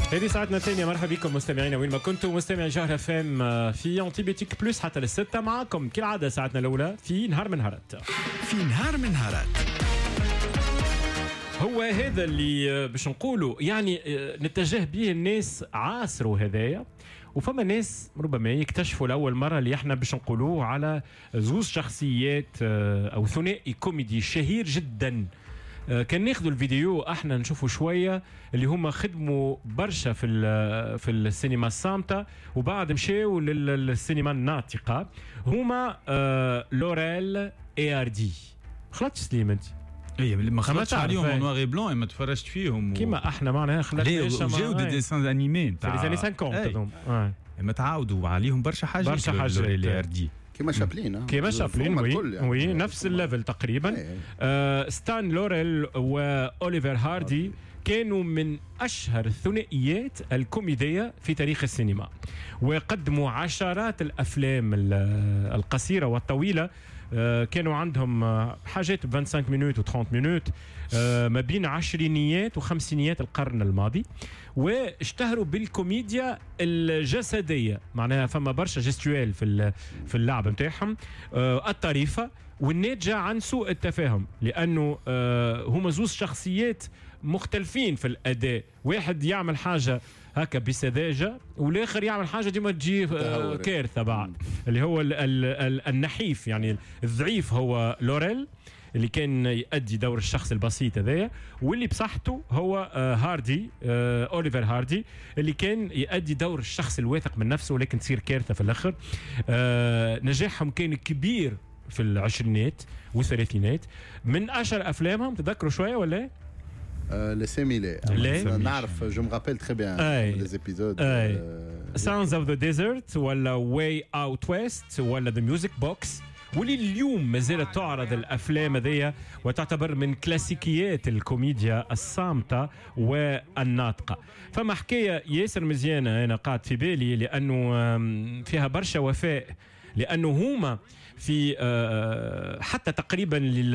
هذه ساعتنا الثانية. مرحبا بكم مستمعينا وين ما كنتم، مستمعي جوهرة فام في أنتيبيوتيك بلس حتى للستة. معكم كالعادة ساعتنا الأولى في نهار من نهارات. في نهار من نهارات هو هذا اللي باش نقوله يعني نتجه به الناس عاصروا هذايا، وفما ناس ربما يكتشفوا لأول مرة اللي احنا باش نقولوه على زوز شخصيات أو ثنائي كوميدي شهير جدا. كان ناخذوا الفيديو احنا نشوفوا شويه اللي هما خدموا برشا في السينما الصامته وبعد مشاو للسينما الناطقه. هما لوريل اي ار دي. خلطت سليم انت؟ اي ما خلطتش عليهم نوار بلون ما تفرجت فيهم كيما احنا معناها خلطنا جاو دي ديسان انيمي في لي 50 ما تعاودوا عليهم برشا حاجات اي ار دي كيما شابلين كيما شابلين وي نفس الليفل تقريبا. ستان لوريل وأوليفر هاردي كانوا من أشهر الثنائيات الكوميدية في تاريخ السينما، وقدموا عشرات الأفلام القصيرة والطويلة. كانوا عندهم حاجات ب 25 مينوت و 30 مينوت ما بين عشرينيات وخمسينيات القرن الماضي، واشتهروا بالكوميديا الجسدية. معناها فما برشا جستوال في اللعب نتاعهم الطريفة والناتجة عن سوء التفاهم، لأنه هما زوز شخصيات مختلفين في الأداء. واحد يعمل حاجة هكا بسذاجة والآخر يعمل حاجة ديما تجي كارثة بعد، اللي هو النحيف يعني الضعيف هو لوريل اللي كان يؤدي دور الشخص البسيط هذايا، واللي بصحته هو هاردي أوليفر هاردي اللي كان يؤدي دور الشخص الواثق من نفسه ولكن تصير كارثة في الآخر. نجاحهم كان كبير في العشرينات والثلاثينات. من أشهر أفلامهم تذكروا شوية ولا لسيميلي نعرف جو مغابيل تري بيان لي زيبيزود ساوندز اوف ذا ديزرت ولا واي اوت ويست ولا ذا ميوزك بوكس، واللي اليوم ما زالت تعرض الافلام هذيا وتعتبر من كلاسيكيات الكوميديا الصامته والناطقه. فما حكايه ياسر مزيانه انا قاعد في بالي لانه فيها برشا وفاء، لانه هما في حتى تقريبا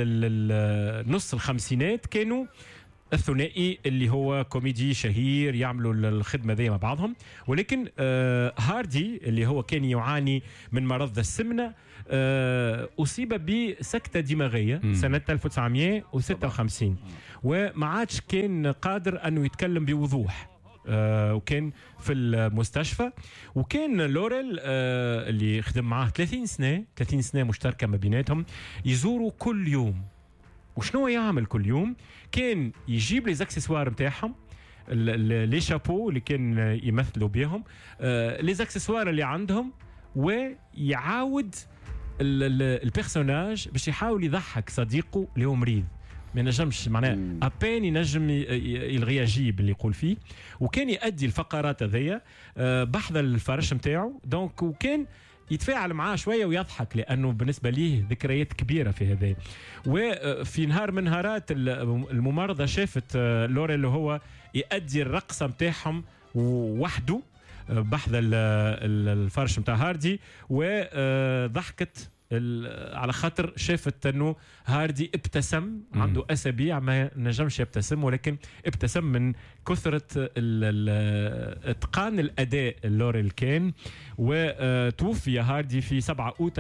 نص الخمسينات كانوا الثنائي اللي هو كوميدي شهير يعملوا الخدمة ذي مع بعضهم. ولكن هاردي اللي هو كان يعاني من مرض السمنة أصيب بسكتة دماغية سنة 1956 وما عادش كان قادر أنه يتكلم بوضوح، وكان في المستشفى. وكان لوريل اللي خدم معاه 30 سنة مشتركة ما بيناتهم يزوروا كل يوم. وشنو يعمل كل يوم؟ كان يجيب لي زاكسسوار متاعهم، لي شابو اللي كان يمثلوا بيهم، لي زاكسسوار اللي عندهم، ويعاود البيرسوناج باش يحاول يضحك صديقه اللي هو مريض ما ينجمش معناها أبين ينجم يلغي يجيب اللي يقول فيه. وكان يؤدي الفقرات هذيا بحذا الفرش متاعه دونك، وكان يتفاعل معاه شويه ويضحك لانه بالنسبه ليه ذكريات كبيره في هذا. وفي نهار من نهارات الممرضه شافت لوريل اللي هو يؤدي الرقصه متاعهم وحده بحذا الفرش متاع هاردي، وضحكت على خاطر شافت انه هاردي ابتسم. عنده اسابيع ما نجمش يبتسم، ولكن ابتسم من كثره اتقان الاداء اللوريل كان. وتوفي هاردي في 7 أوت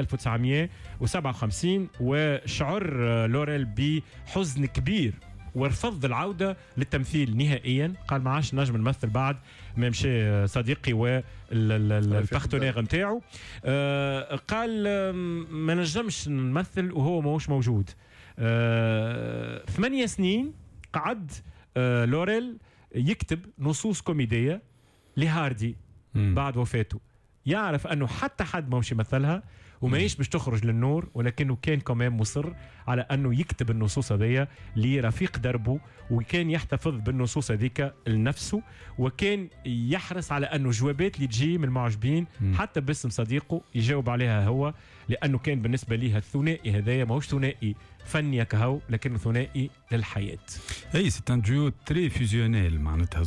1957 وشعر لوريل بحزن كبير ورفض العودة للتمثيل نهائيا. قال ما عادش نجم نمثل بعد ما مشى صديقي والبارتنير نتاعو. قال ما نجمش نمثل وهو موش موجود. 8 سنين قعد لوريل يكتب نصوص كوميدية لهاردي بعد وفاته، يعرف أنه حتى حد ما مش يمثلها وماهيش باش تخرج للنور، ولكنه كان كمان مصر على أنه يكتب النصوص هذيا لرفيق دربه، وكان يحتفظ بالنصوص هذيك لنفسه، وكان يحرص على أنه جوابات اللي تجي من المعجبين حتى باسم صديقه يجاوب عليها هو، لأنه كان بالنسبة ليه الثنائي هذايا ماهوش ثنائي فني كهو لكنه ثنائي للحياة. اي سي ان ديو تري فيزيونيل معناتها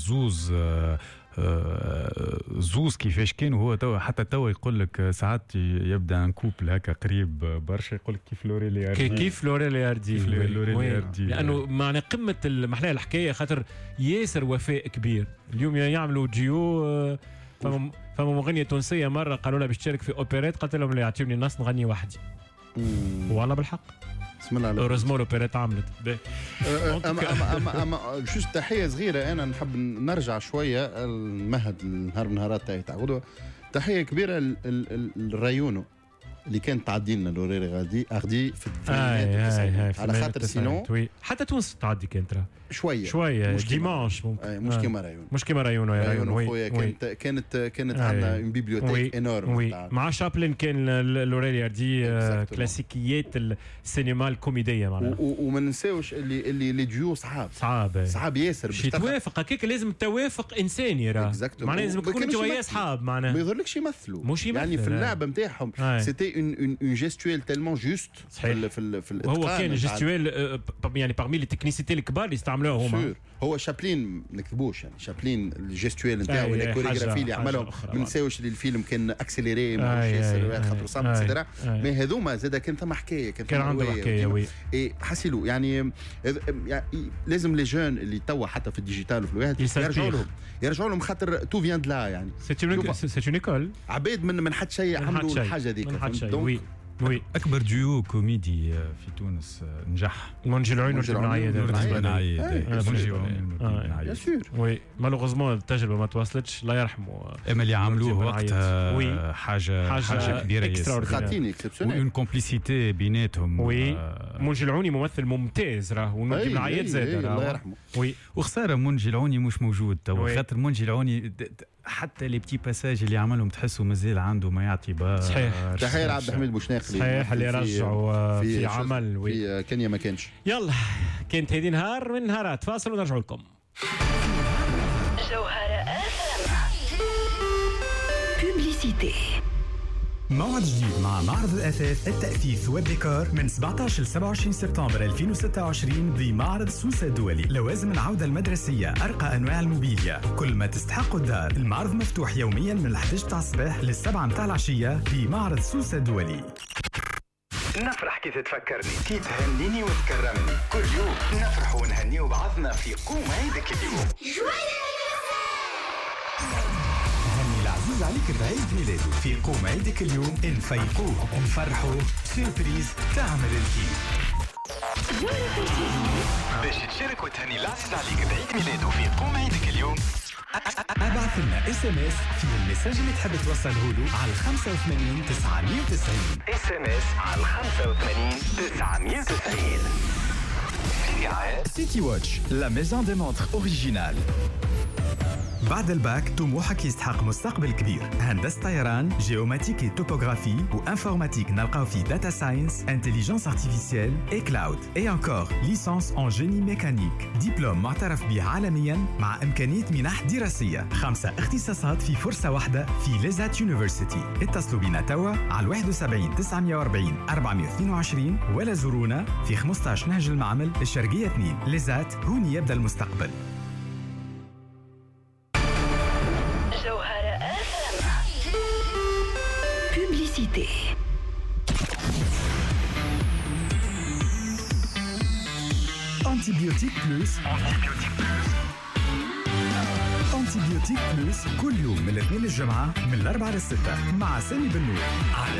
زوز كيفاش كان وهو توا حتى توا يقول لك ساعات يبدا ان كوبل هكا قريب برشا يقول لك كيف لوريل ياردي كيف لوريل ياردي لانه معنى قمه المحلاه الحكايه خاطر ياسر وفاء كبير. اليوم يعملوا جيو فما مغنيه تونسيه مره قالوا لها باش تشارك في اوبريت قالت لهم لا يعطيوني نص نغني وحدي والله بالحق بسم الله اوريزمون الاوبريت عملت اما جوست تحيه صغيره. انا نحب نرجع شويه المهد النهار من نهارات تاعي تاع غدوه. تحيه كبيره للريونو اللي كانت تعدي لنا لوريري غادي في الثمانينات والتسعينات على خاطر سينو حتى تونس تعدي كانت شويه ديمانش ممكن مش كيما رايون مش كيما رايون خويا كانت عندنا اون بيبليوتيك انورم مع شابلن كان لوريلي ياردي كلاسيكيات السينما الكوميديه معناها. وما ننساوش اللي ديو صعاب ياسر باش توافق هكاك لازم توافق انساني راه معناها لازم تكون انت وياه اصحاب معناها ما يظهرلكش يمثلوا يعني في اللعبه نتاعهم سيتي اون جيستويل تالمون جوست في الاتقان. هو كان جيستويل يعني parmi les technicités الكبار اللي استعملوها هما. هو شابلين ما نكذبوش يعني شابلين الجيستويل نتاعو ولا الكوريغرافي اللي عملهم ما نساوش اللي الفيلم كان اكسليري ماهوش ياسر خاطر صامت اكسترا مي هذوما زاد كان ثم حكايه كان عنده حكايه وي حسيلو يعني لازم لي جون اللي توا حتى في الديجيتال وفي الواحد يرجعوا لهم خاطر تو فيان دلا يعني سي اون ايكول عباد من حد شيء عملوا الحاجه هذيك وي اكبر ديو كوميدي في تونس نجح منجي العين بن عايد وي مالوغوزمون التجربه ما توصلتش الله يرحمه اما اللي عملوه وقت حاجه كبيره خاطيني اكسبسيونيل اون كومبليسيتي بيناتهم. وي منجي العوني ممثل ممتاز راه ونجي بن عايد زاد الله يرحمه. وي وخساره منجي العوني مش موجود توا خاطر منجي العوني حتى لي بتي باساج اللي عملهم تحسوا مازال عنده ما يعطي صحيح. تحيه لعبد الحميد بوشناقلي صحيح اللي رجعوا في عمل في كينيا ما كانش. يلا كانت هذه نهار من نهارات فاصل ونرجع لكم. جوهرة بوبليسيتي موعد جديد مع معرض الأثاث التأثيث والديكور من 17 ل 27 سبتمبر 2026 بمعرض سوسة الدولي. لوازم العودة المدرسية، أرقى أنواع الموبيليا، كل ما تستحق الدار. المعرض مفتوح يوميا من 11 تاع الصباح لل7 متاع العشية بمعرض سوسة الدولي. نفرح كي تتفكرني، كي تهنيني وتكرمني، كل يوم نفرح ونهنيو بعضنا في قوم عيدك اليوم. العزيز عليك بعيد ميلاده في قوم عيدك اليوم نفيقوه نفرحوه سيربريز تعمل الكيف. باش تشارك وتهني العزيز عليك بعيد ميلاده في قوم عيدك اليوم ابعث لنا SMS في المساج اللي تحب توصله له على 85 990. SMS على 85 990. سيتي واتش لا ميزون دي مونتر اوريجينال. بعد الباك طموحك يستحق مستقبل كبير. هندسة طيران، جيوماتيك توبوغرافي وانفورماتيك نلقاو في داتا ساينس، انتليجنس ارتيفيسيال اي كلاود. اي انكور ليسانس ان جيني ميكانيك، دبلوم معترف به عالميا مع امكانية منح دراسية. 5 اختصاصات في فرصة واحدة في ليزات يونيفرسيتي. اتصلوا بنا توا على 71 940 422 ولا زورونا في 15 نهج المعمل الشرقية 2. ليزات هوني يبدأ المستقبل. أنتيبيوتيك بلوس أنتيبيوتيك بلوس كل يوم من الاثنين للجمعة من 4 ل 6 مع سامي بن نور.